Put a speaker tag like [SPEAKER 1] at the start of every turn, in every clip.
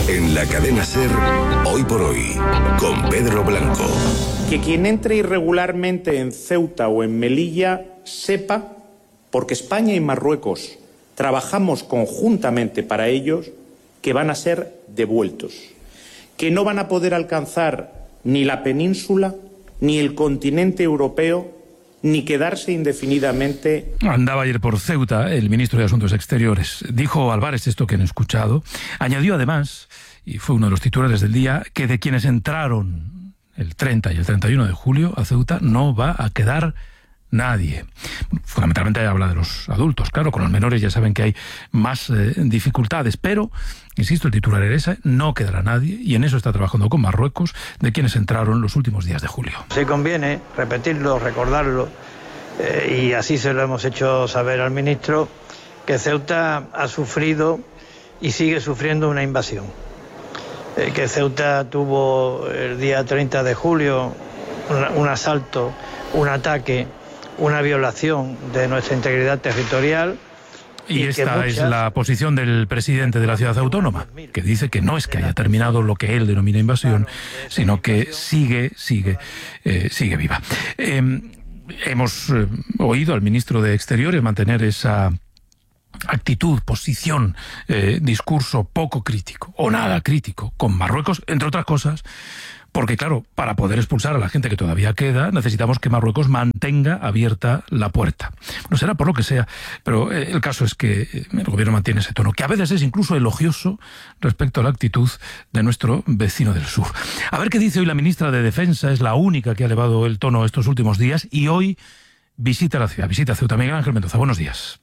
[SPEAKER 1] En la cadena SER, Hoy por Hoy, con Pedro Blanco.
[SPEAKER 2] Que quien entre irregularmente en Ceuta o en Melilla sepa, porque España y Marruecos trabajamos conjuntamente para ellos, que van a ser devueltos, que no van a poder alcanzar ni la península, ni el continente europeo, ni quedarse indefinidamente.
[SPEAKER 3] Andaba ayer por Ceuta el ministro de Asuntos Exteriores. Dijo Álvarez esto que han escuchado. Añadió además, y fue uno de los titulares del día, que de quienes entraron el 30 y el 31 de julio a Ceuta no va a quedar nadie. Fundamentalmente habla de los adultos. Claro, con los menores ya saben que hay más dificultades, pero, insisto, el titular era ese, no quedará nadie, y en eso está trabajando con Marruecos, de quienes entraron los últimos días de julio.
[SPEAKER 4] Sí conviene repetirlo, recordarlo, y así se lo hemos hecho saber al ministro, que Ceuta ha sufrido y sigue sufriendo una invasión. Que Ceuta tuvo el día 30 de julio un asalto, un ataque, una violación de nuestra integridad territorial.
[SPEAKER 3] Y esta es la posición del presidente de la ciudad autónoma, que dice que no es que haya terminado lo que él denomina invasión, sino que sigue viva. Hemos oído al ministro de Exteriores mantener esa actitud, posición, discurso poco crítico o nada crítico con Marruecos, entre otras cosas, porque claro, para poder expulsar a la gente que todavía queda, necesitamos que Marruecos mantenga abierta la puerta. Bueno, será por lo que sea, pero el caso es que el gobierno mantiene ese tono, que a veces es incluso elogioso respecto a la actitud de nuestro vecino del sur. A ver qué dice hoy la ministra de Defensa, es la única que ha elevado el tono estos últimos días, y hoy visita la ciudad, visita Ceuta. Miguel Ángel Mendoza, buenos días.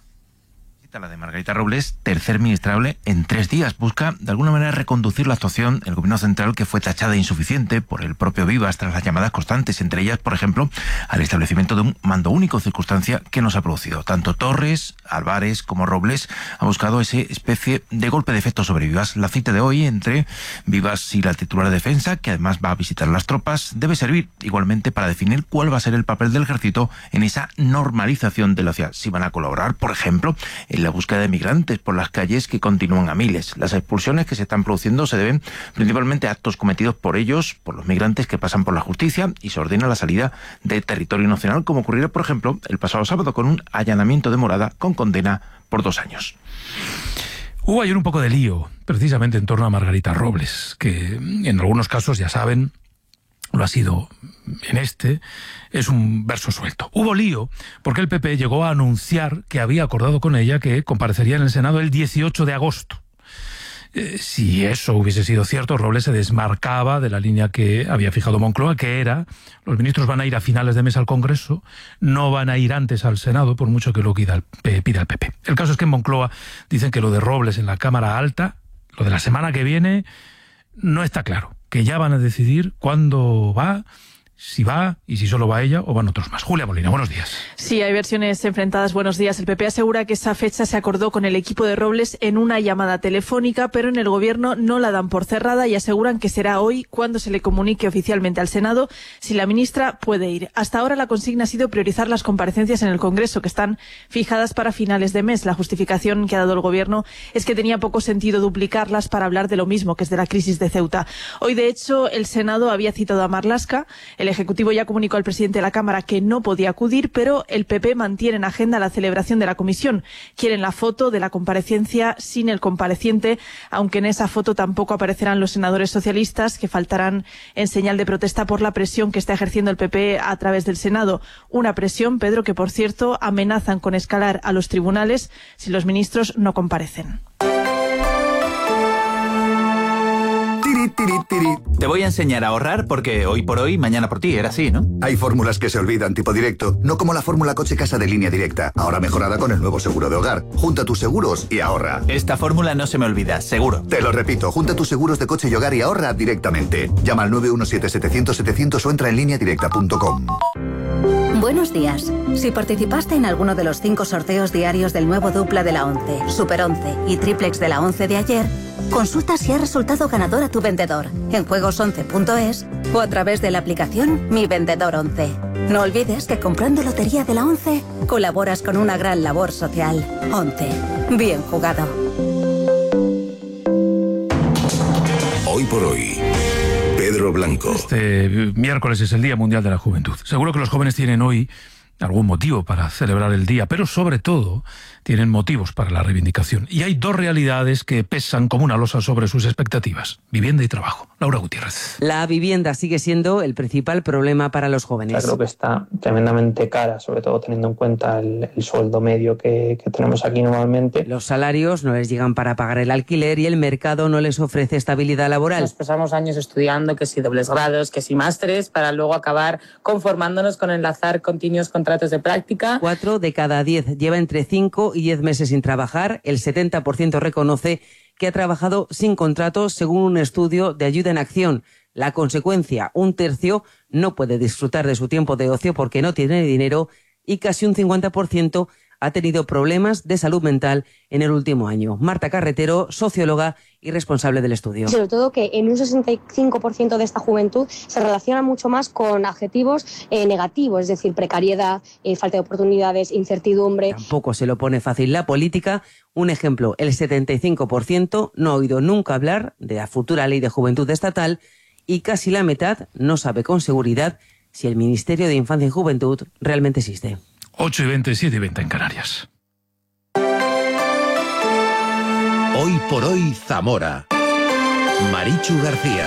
[SPEAKER 5] La de Margarita Robles, tercer ministrable en 3 días, busca de alguna manera reconducir la actuación del gobierno central, que fue tachada de insuficiente por el propio Vivas tras las llamadas constantes, entre ellas, por ejemplo, al establecimiento de un mando único, circunstancia que nos ha producido. Tanto Torres, Álvarez como Robles han buscado esa especie de golpe de efecto sobre Vivas. La cita de hoy entre Vivas y la titular de Defensa, que además va a visitar las tropas, debe servir igualmente para definir cuál va a ser el papel del ejército en esa normalización de la ciudad. Si van a colaborar, por ejemplo, en la búsqueda de migrantes por las calles, que continúan a miles. Las expulsiones que se están produciendo se deben principalmente a actos cometidos por ellos, por los migrantes que pasan por la justicia, y se ordena la salida de territorio nacional, como ocurrió, por ejemplo, el pasado sábado con un allanamiento de morada con condena por 2 años.
[SPEAKER 3] Hubo ayer un poco de lío, precisamente en torno a Margarita Robles, que en algunos casos, ya saben, lo ha sido en este, es un verso suelto. Hubo lío porque el PP llegó a anunciar que había acordado con ella que comparecería en el Senado el 18 de agosto. Si eso hubiese sido cierto, Robles se desmarcaba de la línea que había fijado Moncloa, que era: los ministros van a ir a finales de mes al Congreso, no van a ir antes al Senado, por mucho que lo pida el PP. El caso es que en Moncloa dicen que lo de Robles en la Cámara Alta, lo de la semana que viene, no está claro, que ya van a decidir cuándo va, si va y si solo va ella o van otros más. Julia Molina, buenos días.
[SPEAKER 6] Sí, hay versiones enfrentadas. Buenos días. El PP asegura que esa fecha se acordó con el equipo de Robles en una llamada telefónica, pero en el gobierno no la dan por cerrada y aseguran que será hoy cuando se le comunique oficialmente al Senado si la ministra puede ir. Hasta ahora la consigna ha sido priorizar las comparecencias en el Congreso, que están fijadas para finales de mes. La justificación que ha dado el gobierno es que tenía poco sentido duplicarlas para hablar de lo mismo, que es de la crisis de Ceuta. Hoy, de hecho, el Senado había citado a Marlaska. El Ejecutivo ya comunicó al presidente de la Cámara que no podía acudir, pero el PP mantiene en agenda la celebración de la comisión. Quieren la foto de la comparecencia sin el compareciente, aunque en esa foto tampoco aparecerán los senadores socialistas, que faltarán en señal de protesta por la presión que está ejerciendo el PP a través del Senado. Una presión, Pedro, que por cierto amenazan con escalar a los tribunales si los ministros no comparecen.
[SPEAKER 7] Te voy a enseñar a ahorrar porque hoy por hoy, mañana por ti, era así, ¿no?
[SPEAKER 8] Hay fórmulas que se olvidan, tipo directo, no como la fórmula coche-casa de Línea Directa, ahora mejorada con el nuevo seguro de hogar. Junta tus seguros y ahorra.
[SPEAKER 7] Esta fórmula no se me olvida, seguro.
[SPEAKER 8] Te lo repito, junta tus seguros de coche y hogar y ahorra directamente. Llama al 917-700-700 o entra en lineadirecta.com.
[SPEAKER 9] Buenos días. Si participaste en alguno de los 5 sorteos diarios del nuevo dupla de la 11, Super 11 y triplex de la 11 de ayer, consulta si ha resultado ganador a tu vendedor en juegos11.es o a través de la aplicación Mi Vendedor 11. No olvides que comprando lotería de la 11 colaboras con una gran labor social. 11. Bien jugado.
[SPEAKER 1] por hoy. Pedro Blanco.
[SPEAKER 3] Este miércoles es el Día Mundial de la Juventud. Seguro que los jóvenes tienen hoy algún motivo para celebrar el día, pero sobre todo tienen motivos para la reivindicación. Y hay dos realidades que pesan como una losa sobre sus expectativas: vivienda y trabajo. Laura Gutiérrez.
[SPEAKER 10] La vivienda sigue siendo el principal problema para los jóvenes.
[SPEAKER 11] Creo que está tremendamente cara, sobre todo teniendo en cuenta el sueldo medio que tenemos aquí normalmente.
[SPEAKER 10] Los salarios no les llegan para pagar el alquiler y el mercado no les ofrece estabilidad laboral.
[SPEAKER 12] Nos pasamos años estudiando, que si dobles grados, que si másteres, para luego acabar conformándonos con enlazar continuos contratos de práctica.
[SPEAKER 10] 4 de cada 10 lleva entre 5 y 10 meses sin trabajar. El 70% reconoce que ha trabajado sin contrato, según un estudio de Ayuda en Acción. La consecuencia: un tercio no puede disfrutar de su tiempo de ocio porque no tiene dinero y casi un 50% ha tenido problemas de salud mental en el último año. Marta Carretero, socióloga y responsable del estudio.
[SPEAKER 13] Sobre todo que en un 65% de esta juventud se relaciona mucho más con adjetivos negativos, es decir, precariedad, falta de oportunidades, incertidumbre.
[SPEAKER 10] Tampoco se lo pone fácil la política. Un ejemplo: el 75% no ha oído nunca hablar de la futura ley de juventud estatal y casi la mitad no sabe con seguridad si el Ministerio de Infancia y Juventud realmente existe.
[SPEAKER 3] 8:20, 7:20 en Canarias.
[SPEAKER 1] Hoy por hoy, Zamora. Marichu García.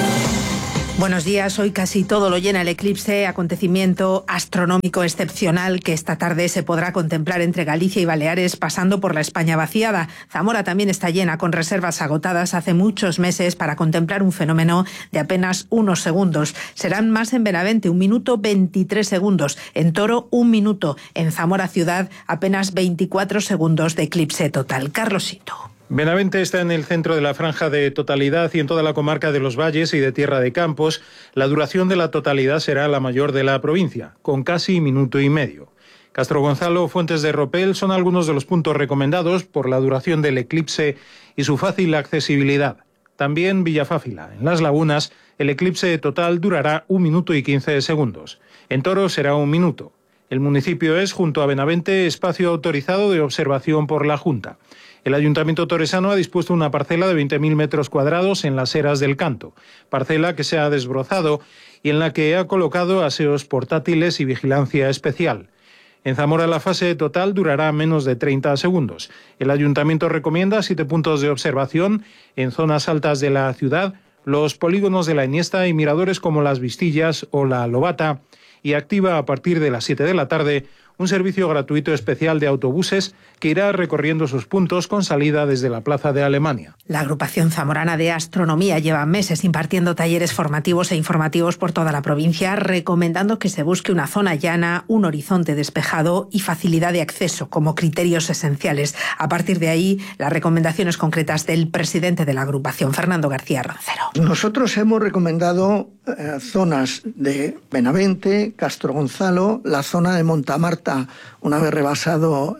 [SPEAKER 14] Buenos días. Hoy casi todo lo llena el eclipse, acontecimiento astronómico excepcional que esta tarde se podrá contemplar entre Galicia y Baleares, pasando por la España vaciada. Zamora también está llena, con reservas agotadas hace muchos meses para contemplar un fenómeno de apenas unos segundos. Serán más en Benavente, 1 minuto 23 segundos. En Toro, 1 minuto. En Zamora ciudad, apenas 24 segundos de eclipse total. Carlos Sito.
[SPEAKER 15] Benavente está en el centro de la franja de totalidad y en toda la comarca de los Valles y de Tierra de Campos la duración de la totalidad será la mayor de la provincia, con casi 1,5 minutos. Castro Gonzalo, Fuentes de Ropel son algunos de los puntos recomendados por la duración del eclipse y su fácil accesibilidad. También Villafáfila. En Las Lagunas, el eclipse total durará 1 minuto y 15 segundos. En Toro será 1 minuto. El municipio es, junto a Benavente, espacio autorizado de observación por la Junta. El Ayuntamiento toresano ha dispuesto una parcela de 20.000 metros cuadrados en las Eras del Canto, parcela que se ha desbrozado y en la que ha colocado aseos portátiles y vigilancia especial. En Zamora la fase total durará menos de 30 segundos. El Ayuntamiento recomienda 7 puntos de observación en zonas altas de la ciudad, los polígonos de la Iniesta y miradores como Las Vistillas o la Lobata, y activa a partir de las 7 de la tarde un servicio gratuito especial de autobuses que irá recorriendo sus puntos con salida desde la Plaza de Alemania.
[SPEAKER 14] La agrupación zamorana de astronomía lleva meses impartiendo talleres formativos e informativos por toda la provincia, recomendando que se busque una zona llana, un horizonte despejado y facilidad de acceso como criterios esenciales. A partir de ahí, las recomendaciones concretas del presidente de la agrupación, Fernando García Roncero.
[SPEAKER 16] Nosotros hemos recomendado zonas de Benavente, Castro Gonzalo, la zona de Montamarta, una vez rebasado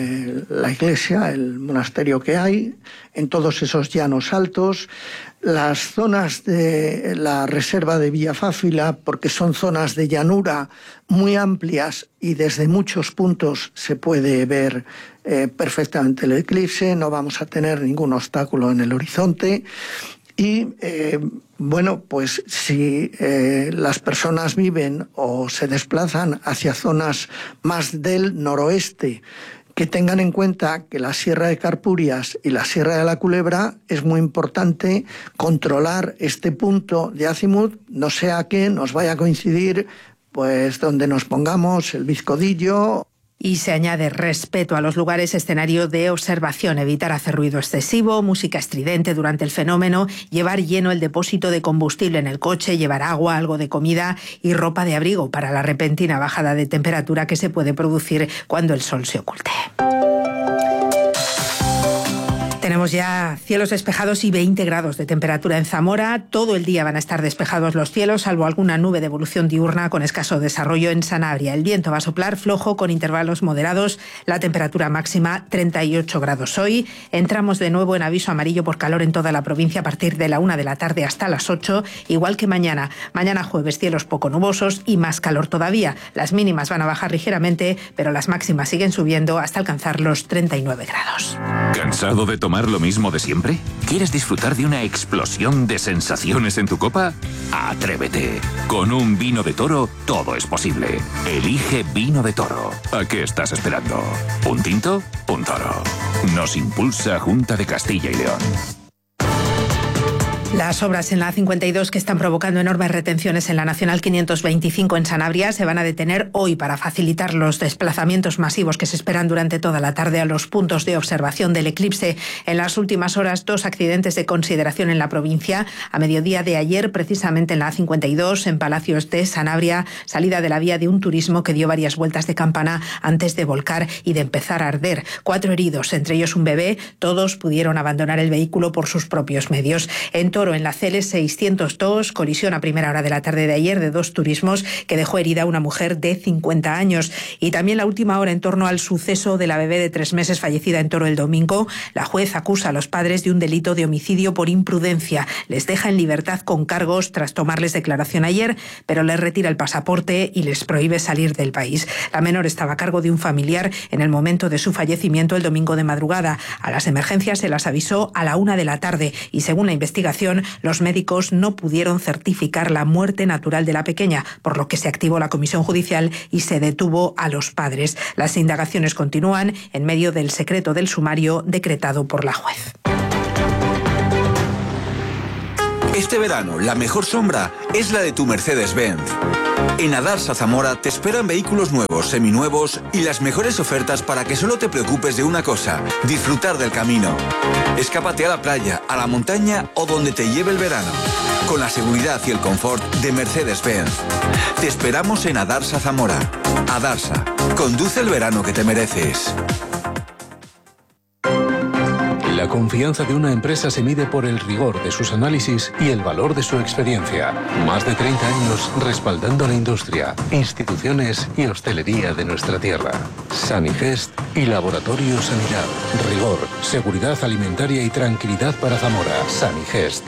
[SPEAKER 16] la iglesia, el monasterio que hay, en todos esos llanos altos, las zonas de la reserva de Villafáfila, porque son zonas de llanura muy amplias y desde muchos puntos se puede ver perfectamente el eclipse, no vamos a tener ningún obstáculo en el horizonte. Y, bueno, pues si las personas viven o se desplazan hacia zonas más del noroeste, que tengan en cuenta que la Sierra de Carpurias y la Sierra de la Culebra es muy importante controlar este punto de azimut, no sea que nos vaya a coincidir pues donde nos pongamos el Vizcodillo.
[SPEAKER 14] Y se añade respeto a los lugares escenario de observación, evitar hacer ruido excesivo, música estridente durante el fenómeno, llevar lleno el depósito de combustible en el coche, llevar agua, algo de comida y ropa de abrigo para la repentina bajada de temperatura que se puede producir cuando el sol se oculte. Tenemos ya cielos despejados y 20 grados de temperatura en Zamora. Todo el día van a estar despejados los cielos, salvo alguna nube de evolución diurna con escaso desarrollo en Sanabria. El viento va a soplar flojo con intervalos moderados. La temperatura máxima 38 grados hoy. Entramos de nuevo en aviso amarillo por calor en toda la provincia a partir de la 1 de la tarde hasta las 8, igual que mañana. Mañana jueves cielos poco nubosos y más calor todavía. Las mínimas van a bajar ligeramente, pero las máximas siguen subiendo hasta alcanzar los 39 grados.
[SPEAKER 1] ¿Cansado de tomar
[SPEAKER 17] tomar lo mismo de siempre? ¿Quieres disfrutar de una explosión de sensaciones en tu copa? Atrévete. Con un vino de Toro, todo es posible. Elige Vino de Toro. ¿A qué estás esperando? ¿Un tinto? Un Toro. Nos impulsa Junta de Castilla y León.
[SPEAKER 14] Las obras en la A52 que están provocando enormes retenciones en la Nacional 525 en Sanabria se van a detener hoy para facilitar los desplazamientos masivos que se esperan durante toda la tarde a los puntos de observación del eclipse. En las últimas horas, 2 accidentes de consideración en la provincia. A mediodía de ayer, precisamente en la A52, en Palacios de Sanabria, salida de la vía de un turismo que dio varias vueltas de campana antes de volcar y de empezar a arder. 4 heridos, entre ellos un bebé. Todos pudieron abandonar el vehículo por sus propios medios. En Toro, en la CL 602, colisión a primera hora de la tarde de ayer de 2 turismos que dejó herida a una mujer de 50 años. Y también la última hora en torno al suceso de la bebé de 3 meses fallecida en Toro el domingo. La juez acusa a los padres de un delito de homicidio por imprudencia. Les deja en libertad con cargos tras tomarles declaración ayer, pero les retira el pasaporte y les prohíbe salir del país. La menor estaba a cargo de un familiar en el momento de su fallecimiento el domingo de madrugada. A las emergencias se las avisó a la 1 de la tarde y, según la investigación, los médicos no pudieron certificar la muerte natural de la pequeña, por lo que se activó la comisión judicial y se detuvo a los padres. Las indagaciones continúan en medio del secreto del sumario decretado por la juez.
[SPEAKER 18] Este verano, la mejor sombra es la de tu Mercedes-Benz. En Adarsa Zamora te esperan vehículos nuevos, seminuevos y las mejores ofertas para que solo te preocupes de una cosa: disfrutar del camino. Escápate a la playa, a la montaña o donde te lleve el verano, con la seguridad y el confort de Mercedes-Benz. Te esperamos en Adarsa Zamora. Adarsa, conduce el verano que te mereces.
[SPEAKER 19] La confianza de una empresa se mide por el rigor de sus análisis y el valor de su experiencia. Más de 30 años respaldando la industria, instituciones y hostelería de nuestra tierra. Sanigest y Laboratorio Sanidad. Rigor, seguridad alimentaria y tranquilidad para Zamora. Sanigest.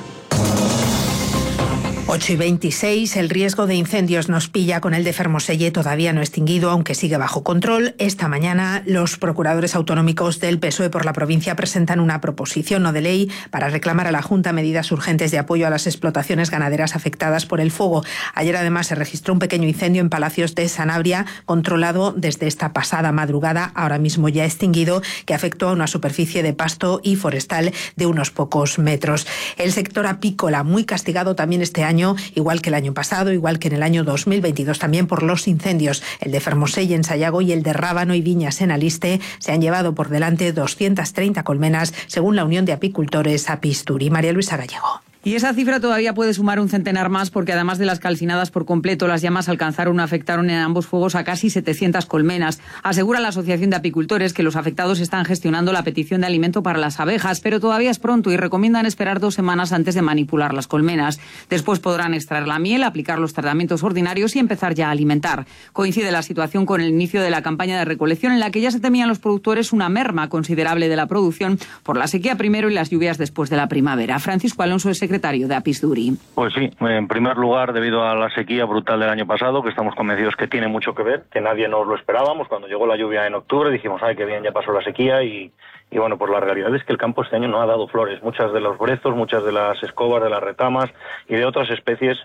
[SPEAKER 14] 8:26, el riesgo de incendios nos pilla con el de Fermoselle todavía no extinguido, aunque sigue bajo control. Esta mañana los procuradores autonómicos del PSOE por la provincia presentan una proposición no de ley para reclamar a la Junta medidas urgentes de apoyo a las explotaciones ganaderas afectadas por el fuego. Ayer además se registró un pequeño incendio en Palacios de Sanabria, controlado desde esta pasada madrugada, ahora mismo ya extinguido, que afectó a una superficie de pasto y forestal de unos pocos metros. El sector apícola, muy castigado también este año, igual que el año pasado, igual que en el año 2022 también por los incendios. El de Fermoselle en Sayago y el de Rábano y Viñas en Aliste se han llevado por delante 230 colmenas, según la Unión de Apicultores Apisturi. María Luisa Gallego.
[SPEAKER 20] Y esa cifra todavía puede sumar un centenar más, porque además de las calcinadas por completo, las llamas alcanzaron o afectaron en ambos fuegos a casi 700 colmenas. Asegura la Asociación de Apicultores que los afectados están gestionando la petición de alimento para las abejas, pero todavía es pronto y recomiendan esperar 2 semanas antes de manipular las colmenas. Después podrán extraer la miel, aplicar los tratamientos ordinarios y empezar ya a alimentar. Coincide la situación con el inicio de la campaña de recolección, en la que ya se temían los productores una merma considerable de la producción por la sequía primero y las lluvias después de la primavera. Francisco Alonso es secretario de Apisduri.
[SPEAKER 21] Pues sí, en primer lugar, debido a la sequía brutal del año pasado, que estamos convencidos que tiene mucho que ver, que nadie nos lo esperábamos. Cuando llegó la lluvia en octubre dijimos, ay, qué bien, ya pasó la sequía y bueno, pues la realidad es que el campo este año no ha dado flores. Muchas de los brezos, muchas de las escobas, de las retamas y de otras especies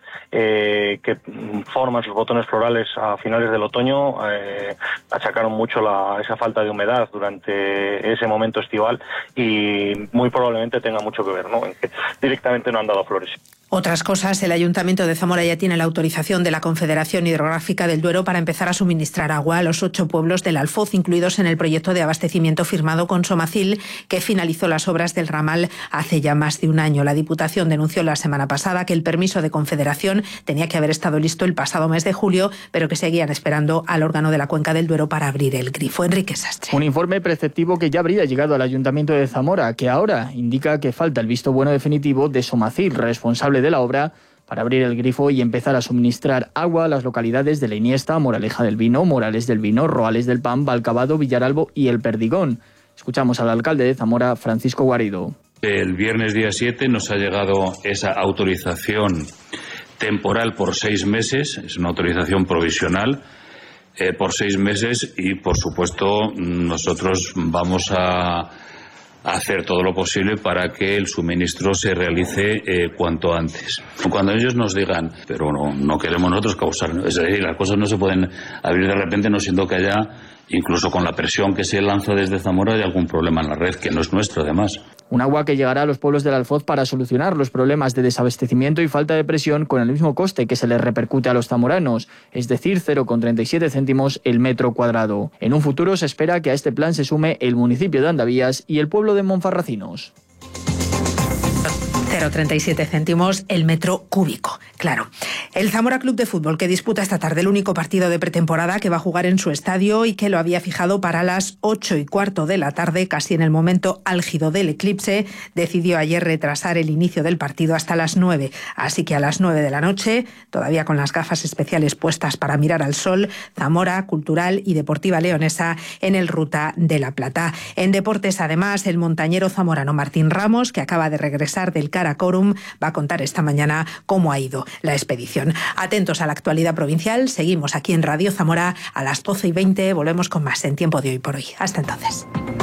[SPEAKER 21] que forman sus botones florales a finales del otoño achacaron mucho esa falta de humedad durante ese momento estival y muy probablemente tenga mucho que ver, ¿no? En que directamente no han dado flores.
[SPEAKER 14] Otras cosas, el Ayuntamiento de Zamora ya tiene la autorización de la Confederación Hidrográfica del Duero para empezar a suministrar agua a los 8 pueblos del Alfoz, incluidos en el proyecto de abastecimiento firmado con Somacil, que finalizó las obras del ramal hace ya más de un año. La Diputación denunció la semana pasada que el permiso de Confederación tenía que haber estado listo el pasado mes de julio, pero que seguían esperando al órgano de la Cuenca del Duero para abrir el grifo. Enrique Sastre.
[SPEAKER 22] Un informe preceptivo que ya habría llegado al Ayuntamiento de Zamora, que ahora indica que falta el visto bueno definitivo de Somacil, responsable de la obra, para abrir el grifo y empezar a suministrar agua a las localidades de La Iniesta, Moraleja del Vino, Morales del Vino, Roales del Pan, Valcabado, Villaralbo y El Perdigón. Escuchamos al alcalde de Zamora, Francisco Guarido.
[SPEAKER 23] El viernes día 7 nos ha llegado esa autorización temporal por 6 meses, es una autorización provisional por 6 meses y, por supuesto, nosotros vamos a hacer todo lo posible para que el suministro se realice cuanto antes. Cuando ellos nos digan, pero no queremos nosotros causar, es decir, las cosas no se pueden abrir de repente, no siendo que haya, incluso con la presión que se lanza desde Zamora, hay algún problema en la red, que no es nuestro además.
[SPEAKER 22] Un agua que llegará a los pueblos del Alfoz para solucionar los problemas de desabastecimiento y falta de presión con el mismo coste que se les repercute a los zamoranos, es decir, 0,37 céntimos el metro cuadrado. En un futuro se espera que a este plan se sume el municipio de Andavías y el pueblo de Monfarracinos.
[SPEAKER 14] 0,37 céntimos el metro cúbico, claro. El Zamora Club de Fútbol, que disputa esta tarde el único partido de pretemporada que va a jugar en su estadio y que lo había fijado para las 8:15 de la tarde, casi en el momento álgido del eclipse, decidió ayer retrasar el inicio del partido hasta las 9. Así que a las 9 de la noche, todavía con las gafas especiales puestas para mirar al sol, Zamora, Cultural y Deportiva Leonesa en el Ruta de la Plata. En deportes, además, el montañero zamorano Martín Ramos, que acaba de regresar del Karakorum, va a contar esta mañana cómo ha ido la expedición. Atentos a la actualidad provincial, seguimos aquí en Radio Zamora a las 12:20, volvemos con más en Tiempo de Hoy por Hoy. Hasta entonces.